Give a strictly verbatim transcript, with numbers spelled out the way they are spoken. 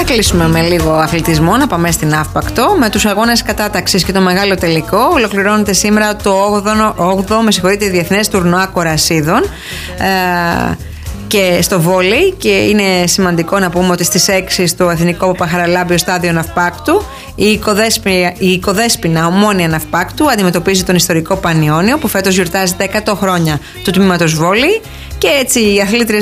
κλείσουμε με λίγο αθλητισμό, να πάμε στην Αύπακτο. Με τους αγώνες κατάταξης και το μεγάλο τελικό ολοκληρώνεται σήμερα το όγδοο με συγχωρείτε, Διεθνές Τουρνουά Κορασίδων. Ε, και στο βόλεϊ, και είναι σημαντικό να πούμε ότι στις έξι στο Εθνικό Παχαραλάμπιο Στάδιο Ναυπάκτου η Οικοδέσποινα, η Οικοδέσποινα Ομόνια Ναυπάκτου αντιμετωπίζει τον ιστορικό Πανιόνιο, που φέτος γιορτάζει τα εκατό χρόνια του τμήματος βόλεϊ, και έτσι οι αθλήτριες